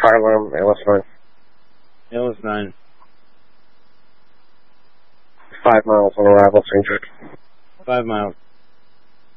Harlem, ALS 9. ALS 9. 5 miles on arrival, St. Jude. 5 miles.